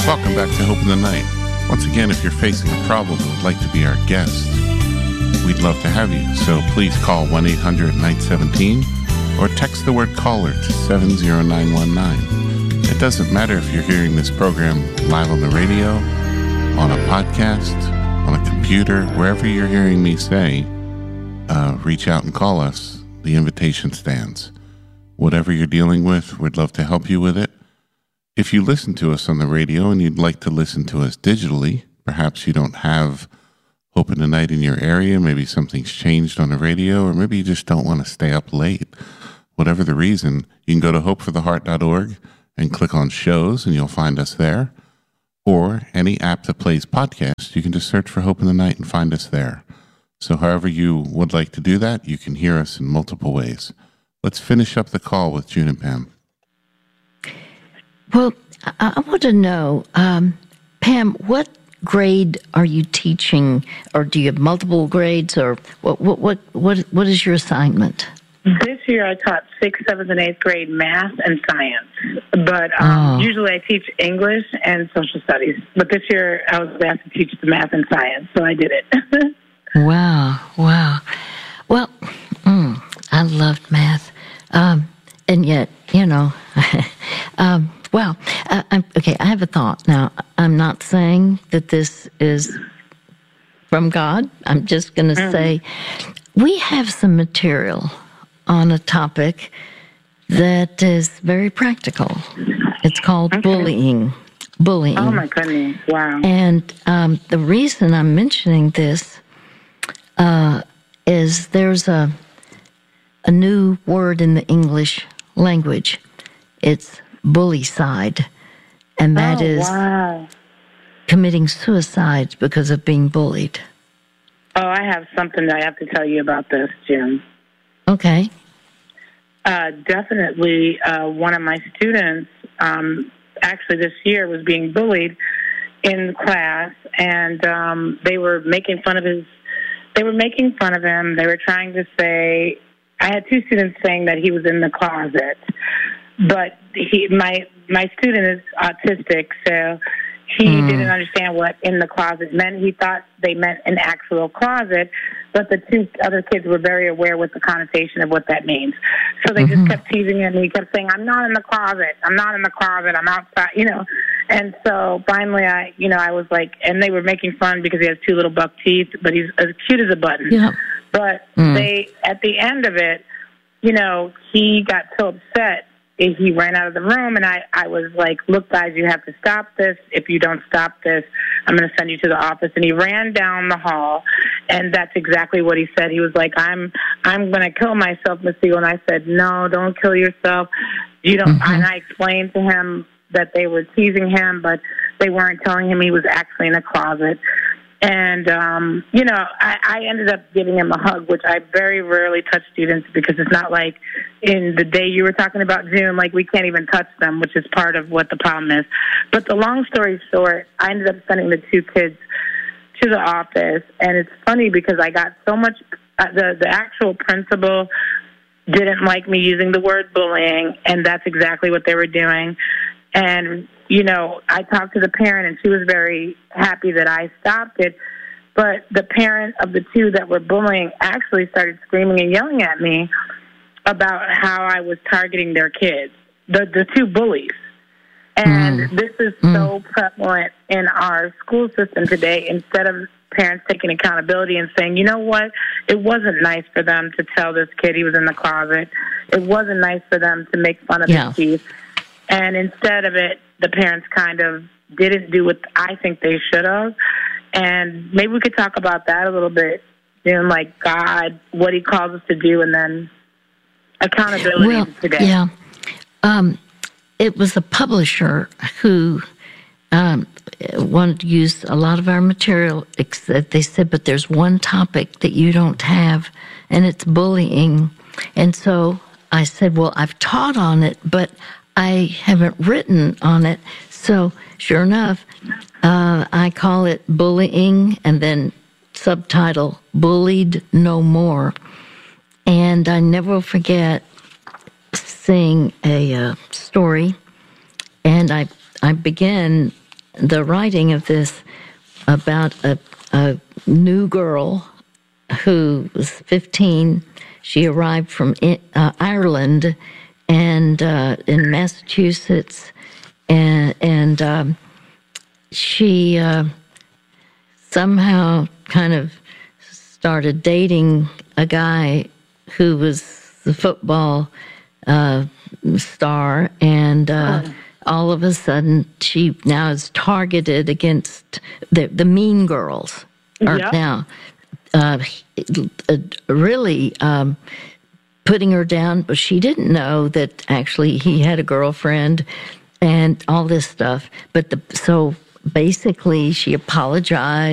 Welcome back to Hope in the Night. Once again, if you're facing a problem and would like to be our guest, we'd love to have you. So please call 1-800-917 or text the word caller to 70919. It doesn't matter if you're hearing this program live on the radio, on a podcast, on a computer, wherever you're hearing me say, reach out and call us. The invitation stands. Whatever you're dealing with, we'd love to help you with it. If you listen to us on the radio and you'd like to listen to us digitally, perhaps you don't have Hope in the Night in your area, maybe something's changed on the radio, or maybe you just don't want to stay up late. Whatever the reason, you can go to hopefortheheart.org and click on shows and you'll find us there. Or any app that plays podcasts, you can just search for Hope in the Night and find us there. So however you would like to do that, you can hear us in multiple ways. Let's finish up the call with June and Pam. Well, I want to know, Pam, what grade are you teaching, or do you have multiple grades, or what is your assignment? This year I taught 6th, 7th, and 8th grade math and science, but usually I teach English and social studies. But this year I was asked to teach the math and science, so I did it. Wow. Well, I loved math, and yet, okay, I have a thought. Now, I'm not saying that this is from God. I'm just going to say we have some material on a topic that is very practical. It's called bullying. Oh, my goodness. Wow. And the reason I'm mentioning this is there's a new word in the English language. It's bullycide, and that is committing suicide because of being bullied. Oh, I have something that I have to tell you about this, Jim. Okay. Definitely, one of my students, actually this year, was being bullied in class, and they were making fun of him. They were trying to say, I had two students saying that he was in the closet. But my student is autistic, so he didn't understand what in the closet meant. He thought they meant an actual closet, but the two other kids were very aware with the connotation of what that means. So they just kept teasing him, and he kept saying, I'm not in the closet, I'm outside, And so finally I was like, and they were making fun because he has two little buck teeth, but he's as cute as a button. Yeah. But they, at the end of it, he got so upset. He ran out of the room, and I was like, look, guys, you have to stop this. If you don't stop this, I'm going to send you to the office. And he ran down the hall, and that's exactly what he said. He was like, I'm going to kill myself, Miss Siegel. And I said, no, don't kill yourself. You don't. And I explained to him that they were teasing him, but they weren't telling him he was actually in a closet. And, I ended up giving him a hug, which I very rarely touch students because it's not like in the day you were talking about, June, like we can't even touch them, which is part of what the problem is. But the long story short, I ended up sending the two kids to the office. And it's funny because I got so much, the actual principal didn't like me using the word bullying, and that's exactly what they were doing. And I talked to the parent, and she was very happy that I stopped it. But the parent of the two that were bullying actually started screaming and yelling at me about how I was targeting their kids, the two bullies. And this is so prevalent in our school system today. Instead of parents taking accountability and saying, you know what, it wasn't nice for them to tell this kid he was in the closet. It wasn't nice for them to make fun of his teeth. And instead of it, the parents kind of didn't do what I think they should have. And maybe we could talk about that a little bit, like God, what he calls us to do, and then accountability today. Yeah. It was a publisher who wanted to use a lot of our material. They said, but there's one topic that you don't have, and it's bullying. And so I said, well, I've taught on it, but I haven't written on it. So sure enough, I call it bullying, and then subtitle, Bullied No More. And I never will forget seeing a story, and I began the writing of this about a new girl who was 15. She arrived from Ireland and in Massachusetts, and she somehow kind of started dating a guy who was the football star, and all of a sudden she now is targeted against the mean girls are now really putting her down, but she didn't know that actually he had a girlfriend and all this stuff. But so basically she apologized.